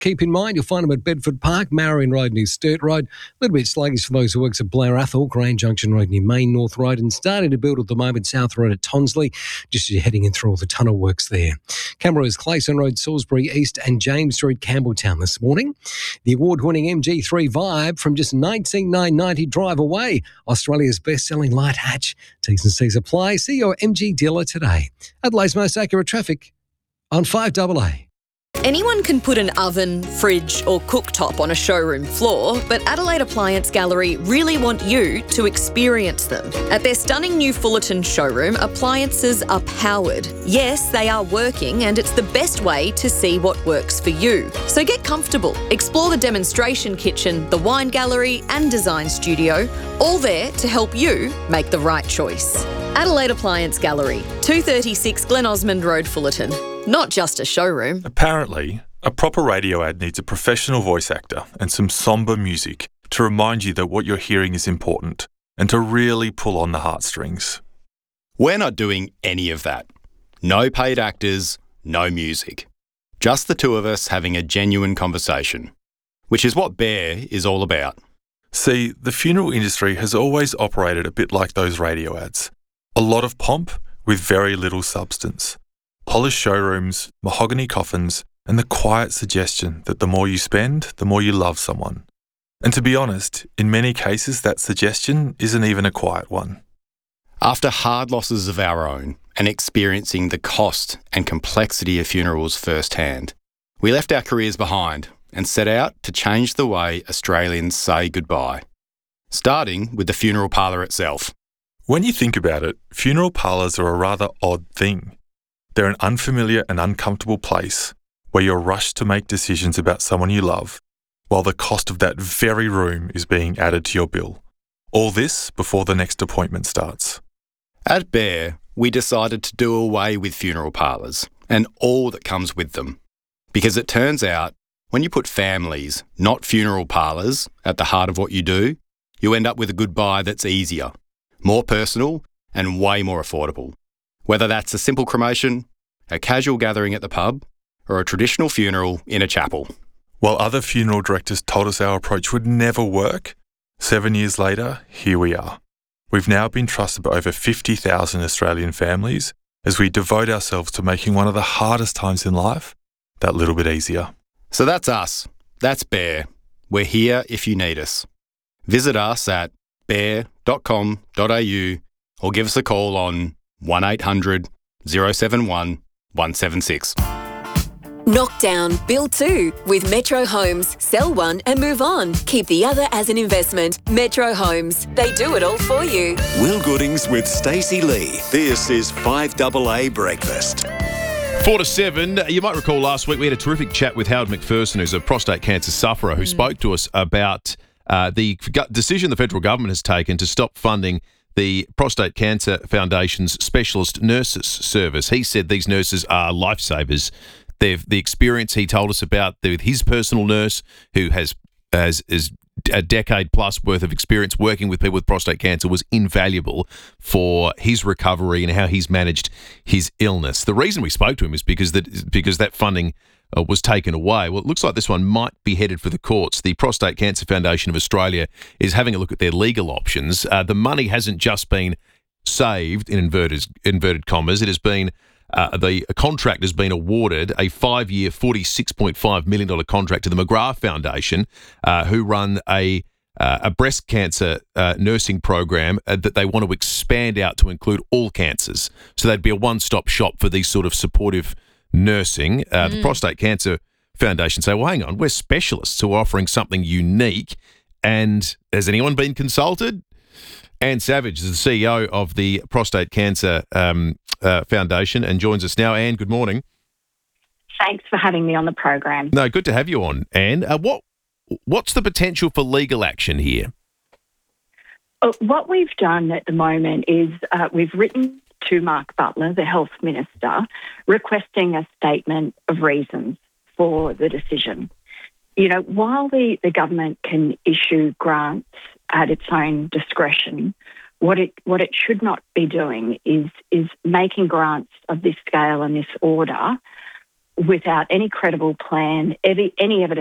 Keep in mind, you'll find them at Bedford Park, Marion Road near Sturt Road. A little bit sluggish for those who work at Blair Athol, Grange Junction Road near Main North Road, and starting to build at the moment South Road at Tonsley, just as you're heading in through all the tunnel works there. Camberra's Clayson Road, Salisbury East and James Street, Campbelltown this morning. The award-winning MG3 Vibe from just $19,990 drive away. Australia's best-selling light hatch. T's and C's apply. See your MG dealer today. Adelaide's most accurate traffic on 5AA. Anyone can put an oven, fridge or cooktop on a showroom floor, but Adelaide Appliance Gallery really want you to experience them. At their stunning new Fullerton showroom, appliances are powered. Yes, they are working, and it's the best way to see what works for you. So get comfortable. Explore the demonstration kitchen, the wine gallery and design studio, all there to help you make the right choice. Adelaide Appliance Gallery, 236 Glen Osmond Road, Fullerton. Not just a showroom. Apparently, a proper radio ad needs a professional voice actor and some sombre music to remind you that what you're hearing is important and to really pull on the heartstrings. We're not doing any of that. No paid actors, no music. Just the two of us having a genuine conversation, which is what Bear is all about. See, the funeral industry has always operated a bit like those radio ads. A lot of pomp with very little substance. Polished showrooms, mahogany coffins, and the quiet suggestion that the more you spend, the more you love someone. And to be honest, in many cases that suggestion isn't even a quiet one. After hard losses of our own and experiencing the cost and complexity of funerals firsthand, we left our careers behind and set out to change the way Australians say goodbye, starting with the funeral parlour itself. When you think about it, funeral parlours are a rather odd thing. They're an unfamiliar and uncomfortable place where you're rushed to make decisions about someone you love, while the cost of that very room is being added to your bill. All this before the next appointment starts. At Bear, we decided to do away with funeral parlours and all that comes with them. Because it turns out, when you put families, not funeral parlours, at the heart of what you do, you end up with a goodbye that's easier, more personal and way more affordable. Whether that's a simple cremation, a casual gathering at the pub, or a traditional funeral in a chapel. While other funeral directors told us our approach would never work, 7 years later, here we are. We've now been trusted by over 50,000 Australian families as we devote ourselves to making one of the hardest times in life that little bit easier. So that's us. That's Bear. We're here if you need us. Visit us at bear.com.au or give us a call on 1800 071 176. Knock down, build two. With Metro Homes, sell one and move on. Keep the other as an investment. Metro Homes, they do it all for you. Will Goodings with Stacey Lee. This is 5AA Breakfast. 4 to 7. You might recall last week we had a terrific chat with Howard McPherson, who's a prostate cancer sufferer, who spoke to us about the decision the federal government has taken to stop funding the Prostate Cancer Foundation's Specialist Nurses Service. He said these nurses are lifesavers. The experience he told us about with his personal nurse, who has a decade plus worth of experience working with people with prostate cancer, was invaluable for his recovery and how he's managed his illness. The reason we spoke to him is because that funding was taken away. Well, it looks like this one might be headed for the courts. The Prostate Cancer Foundation of Australia is having a look at their legal options. The money hasn't just been saved, in inverted commas. It has been the contract has been awarded a 5-year, $46.5 million contract to the McGrath Foundation, who run a breast cancer nursing program that they want to expand out to include all cancers. So they'd be a one-stop shop for these sort of supportive nursing. The Prostate Cancer Foundation say, well, hang on, we're specialists who are offering something unique. And has anyone been consulted? Anne Savage is the CEO of the Prostate Cancer Foundation and joins us now. Anne, good morning. Thanks for having me on the program. No, good to have you on, Anne. What's the potential for legal action here? What we've done at the moment is we've written to Mark Butler, the Health Minister, requesting a statement of reasons for the decision. You know, while the government can issue grants at its own discretion, what it should not be doing is making grants of this scale and this order without any credible plan, any evidence